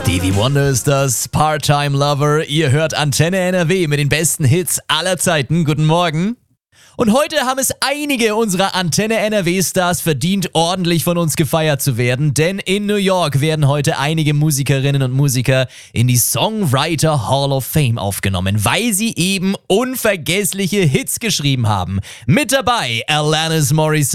Stevie Wonder ist das, Part-Time Lover. Ihr hört Antenne NRW mit den besten Hits aller Zeiten. Guten Morgen. Und heute haben es einige unserer Antenne NRW-Stars verdient, ordentlich von uns gefeiert zu werden, denn in New York werden heute einige Musikerinnen und Musiker in die Songwriter Hall of Fame aufgenommen, weil sie eben unvergessliche Hits geschrieben haben. Mit dabei Alanis Morissette,